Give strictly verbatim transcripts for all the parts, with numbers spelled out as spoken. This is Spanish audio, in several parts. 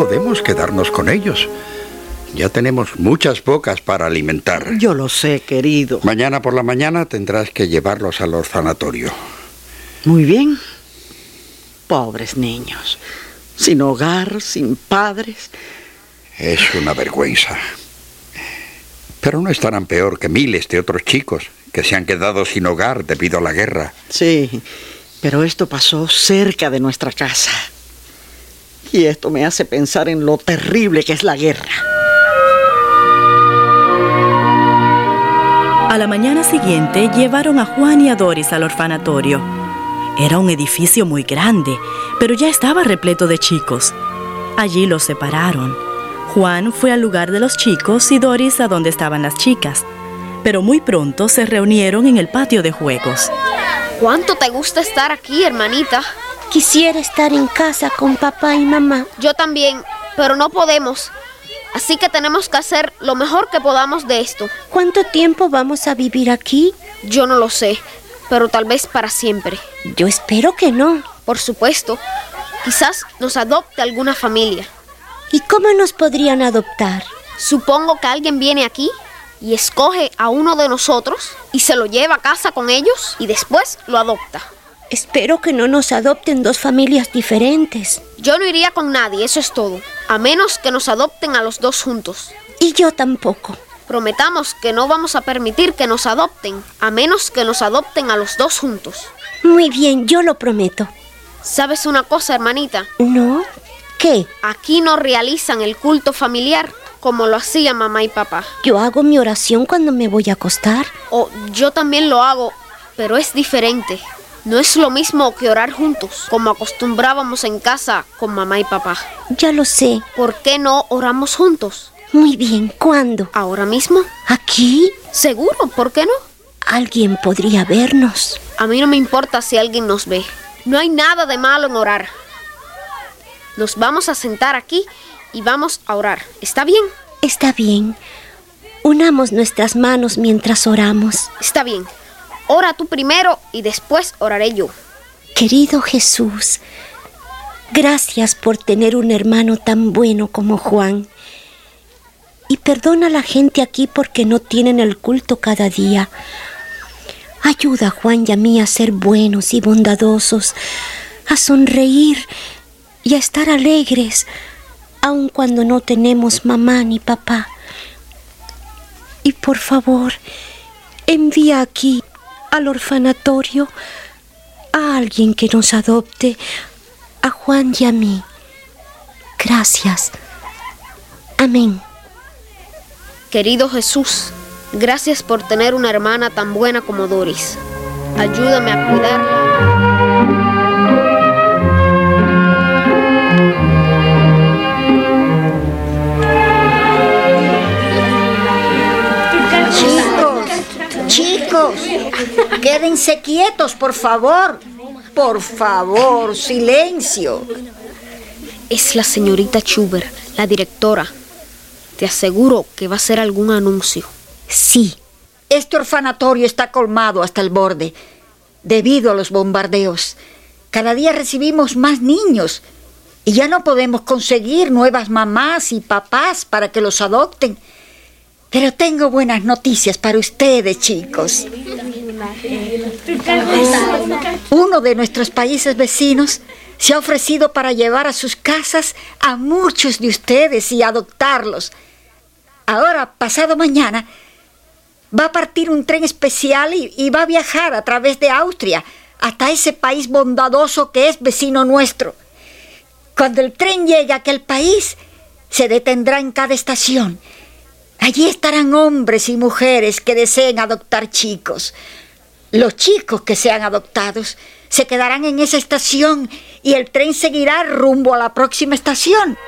podemos quedarnos con ellos. Ya tenemos muchas bocas para alimentar. Yo lo sé, querido. Mañana por la mañana tendrás que llevarlos al orfanatorio. Muy bien. Pobres niños. Sin hogar, sin padres. Es una vergüenza. Pero no estarán peor que miles de otros chicos que se han quedado sin hogar debido a la guerra. Sí, pero esto pasó cerca de nuestra casa. Y esto me hace pensar en lo terrible que es la guerra. A la mañana siguiente llevaron a Juan y a Doris al orfanatorio. Era un edificio muy grande, pero ya estaba repleto de chicos. Allí los separaron. Juan fue al lugar de los chicos y Doris a donde estaban las chicas. Pero muy pronto se reunieron en el patio de juegos. ¿Cuánto te gusta estar aquí, hermanita? Quisiera estar en casa con papá y mamá. Yo también, pero no podemos. Así que tenemos que hacer lo mejor que podamos de esto. ¿Cuánto tiempo vamos a vivir aquí? Yo no lo sé, pero tal vez para siempre. Yo espero que no. Por supuesto. Quizás nos adopte alguna familia. ¿Y cómo nos podrían adoptar? Supongo que alguien viene aquí y escoge a uno de nosotros y se lo lleva a casa con ellos y después lo adopta. Espero que no nos adopten dos familias diferentes. Yo no iría con nadie, eso es todo. A menos que nos adopten a los dos juntos. Y yo tampoco. Prometamos que no vamos a permitir que nos adopten, a menos que nos adopten a los dos juntos. Muy bien, yo lo prometo. ¿Sabes una cosa, hermanita? ¿No? ¿Qué? Aquí no realizan el culto familiar como lo hacían mamá y papá. Yo hago mi oración cuando me voy a acostar. Oh, yo también lo hago, pero es diferente. No es lo mismo que orar juntos, como acostumbrábamos en casa con mamá y papá. Ya lo sé. ¿Por qué no oramos juntos? Muy bien, ¿cuándo? ¿Ahora mismo? ¿Aquí? ¿Seguro? ¿Por qué no? Alguien podría vernos. A mí no me importa si alguien nos ve. No hay nada de malo en orar. Nos vamos a sentar aquí y vamos a orar. ¿Está bien? Está bien. Unamos nuestras manos mientras oramos. Está bien. Ora tú primero y después oraré yo. Querido Jesús, gracias por tener un hermano tan bueno como Juan. Y perdona a la gente aquí porque no tienen el culto cada día. Ayuda a Juan y a mí a ser buenos y bondadosos, a sonreír y a estar alegres, aun cuando no tenemos mamá ni papá. Y por favor, envía aquí al orfanatorio a alguien que nos adopte, a Juan y a mí. Gracias. Amén. Querido Jesús, gracias por tener una hermana tan buena como Doris. Ayúdame a cuidarla. Chicos, quédense quietos, por favor. Por favor, silencio. Es la señorita Schubert, la directora. Te aseguro que va a hacer algún anuncio. Sí, este orfanatorio está colmado hasta el borde, debido a los bombardeos. Cada día recibimos más niños y ya no podemos conseguir nuevas mamás y papás para que los adopten. Pero tengo buenas noticias para ustedes, chicos. Uno de nuestros países vecinos se ha ofrecido para llevar a sus casas a muchos de ustedes y adoptarlos. Ahora, pasado mañana, va a partir un tren especial y, y va a viajar a través de Austria hasta ese país bondadoso que es vecino nuestro. Cuando el tren llegue a aquel país, se detendrá en cada estación. Allí estarán hombres y mujeres que deseen adoptar chicos. Los chicos que sean adoptados se quedarán en esa estación y el tren seguirá rumbo a la próxima estación.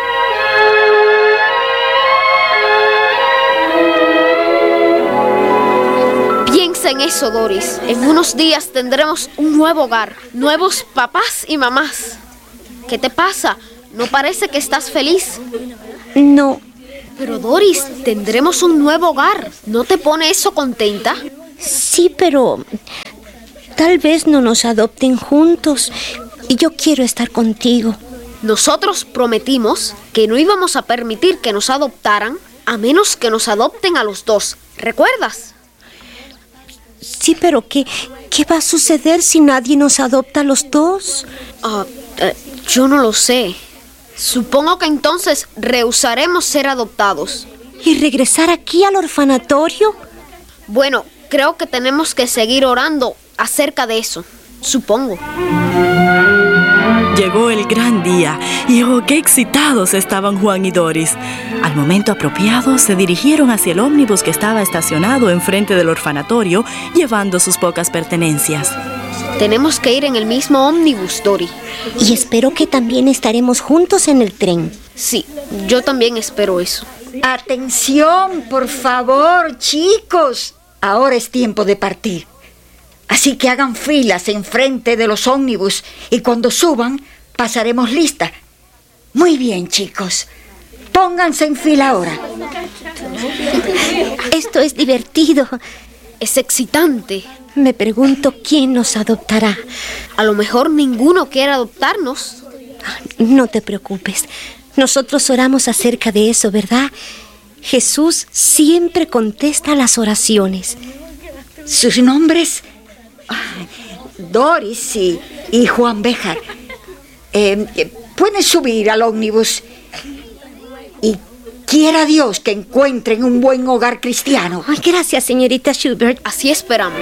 Piensa en eso, Doris. En unos días tendremos un nuevo hogar, nuevos papás y mamás. ¿Qué te pasa? ¿No parece que estás feliz? No. Pero Doris, tendremos un nuevo hogar. ¿No te pone eso contenta? Sí, pero tal vez no nos adopten juntos y yo quiero estar contigo. Nosotros prometimos que no íbamos a permitir que nos adoptaran a menos que nos adopten a los dos. ¿Recuerdas? Sí, pero ¿qué, qué va a suceder si nadie nos adopta a los dos? Uh, uh, yo no lo sé. Supongo que entonces rehusaremos ser adoptados. ¿Y regresar aquí al orfanatorio? Bueno, creo que tenemos que seguir orando acerca de eso, supongo. Llegó el gran día y oh, qué excitados estaban Juan y Doris. Al momento apropiado se dirigieron hacia el ómnibus que estaba estacionado enfrente del orfanatorio, llevando sus pocas pertenencias. Tenemos que ir en el mismo ómnibus, Dori. Y espero que también estaremos juntos en el tren. Sí, yo también espero eso. Atención, por favor, chicos. Ahora es tiempo de partir. Así que hagan filas enfrente de los ómnibus y cuando suban pasaremos lista. Muy bien, chicos. Pónganse en fila ahora. Esto es divertido. Es excitante. Me pregunto quién nos adoptará. A lo mejor ninguno quiere adoptarnos. No te preocupes. Nosotros oramos acerca de eso, ¿verdad? Jesús siempre contesta las oraciones. ¿Sus nombres? Doris y, y Juan Béjar. Eh, pueden subir al ómnibus y quiera Dios que encuentren un buen hogar cristiano. Ay, gracias, señorita Schubert. Así esperamos.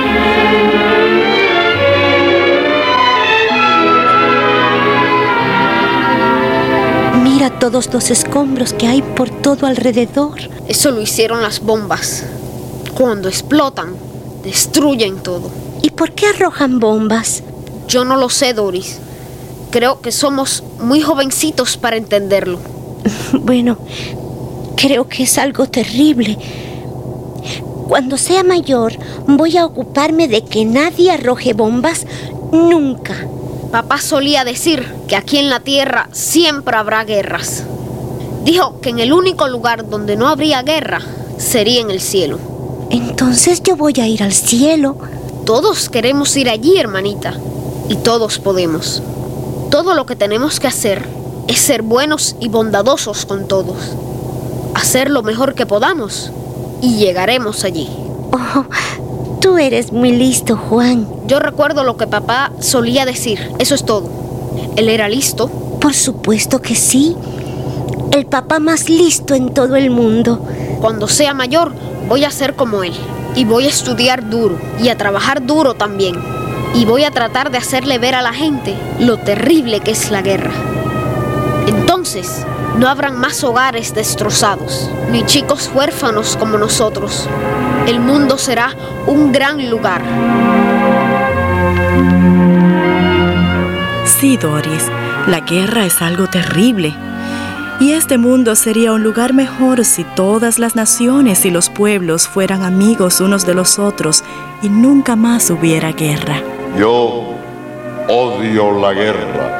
Mira todos los escombros que hay por todo alrededor. Eso lo hicieron las bombas. Cuando explotan, destruyen todo. ¿Y por qué arrojan bombas? Yo no lo sé, Doris. Creo que somos muy jovencitos para entenderlo. Bueno, creo que es algo terrible. Cuando sea mayor, voy a ocuparme de que nadie arroje bombas nunca. Papá solía decir que aquí en la tierra siempre habrá guerras. Dijo que en el único lugar donde no habría guerra sería en el cielo. Entonces yo voy a ir al cielo. Todos queremos ir allí, hermanita. Y todos podemos. Todo lo que tenemos que hacer es ser buenos y bondadosos con todos. Hacer lo mejor que podamos y llegaremos allí. Oh, tú eres muy listo, Juan. Yo recuerdo lo que papá solía decir. Eso es todo. Él era listo. Por supuesto que sí. El papá más listo en todo el mundo. Cuando sea mayor, voy a ser como él. Y voy a estudiar duro y a trabajar duro también. Y voy a tratar de hacerle ver a la gente lo terrible que es la guerra. Entonces, no habrán más hogares destrozados, ni chicos huérfanos como nosotros. El mundo será un gran lugar. Sí, Doris, la guerra es algo terrible. Y este mundo sería un lugar mejor si todas las naciones y los pueblos fueran amigos unos de los otros y nunca más hubiera guerra. Yo odio la guerra.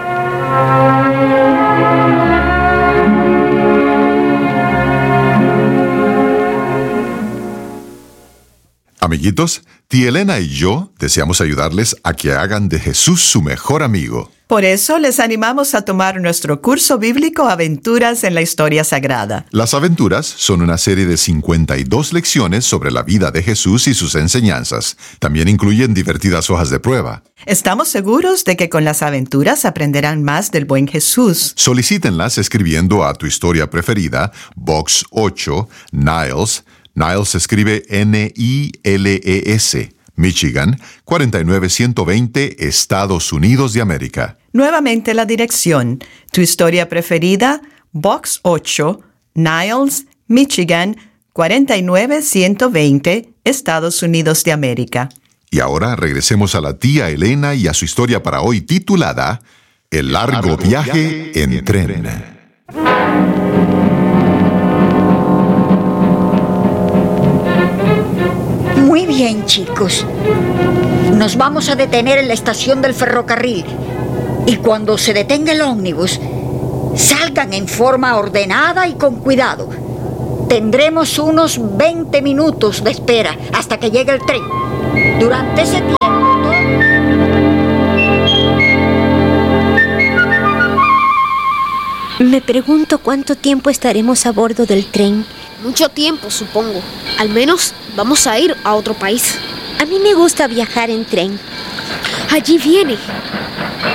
Amiguitos, tía Elena y yo deseamos ayudarles a que hagan de Jesús su mejor amigo. Por eso les animamos a tomar nuestro curso bíblico Aventuras en la Historia Sagrada. Las aventuras son una serie de cincuenta y dos lecciones sobre la vida de Jesús y sus enseñanzas. También incluyen divertidas hojas de prueba. Estamos seguros de que con las aventuras aprenderán más del buen Jesús. Solicítenlas escribiendo a tu historia preferida, Box ocho, Niles. Niles se escribe N I L E S, Michigan, cuarenta y nueve ciento veinte, Estados Unidos de América. Nuevamente la dirección. Tu historia preferida, Box ocho, Niles, Michigan, cuarenta y nueve ciento veinte, Estados Unidos de América. Y ahora regresemos a la tía Elena y a su historia para hoy titulada El largo, largo viaje, viaje en, en tren. tren. Muy bien, chicos. Nos vamos a detener en la estación del ferrocarril. Y cuando se detenga el ómnibus, salgan en forma ordenada y con cuidado. Tendremos unos veinte minutos de espera hasta que llegue el tren. Durante ese tiempo... todo... Me pregunto cuánto tiempo estaremos a bordo del tren. Mucho tiempo, supongo. Al menos vamos a ir a otro país. A mí me gusta viajar en tren. Allí viene.